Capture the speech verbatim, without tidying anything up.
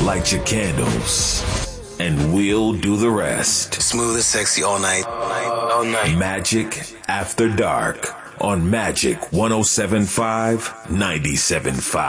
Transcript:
light your candles, and we'll do the rest. Smooth and sexy all night. All night. All night. Magic After Dark on Magic one oh seven point five, ninety-seven point five.